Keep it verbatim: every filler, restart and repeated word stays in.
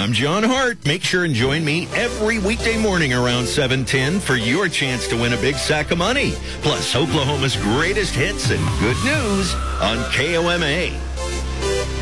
I'm John Hart. Make sure and join me every weekday morning around seven ten for your chance to win a big sack of money. Plus, Oklahoma's greatest hits and good news on K O M A.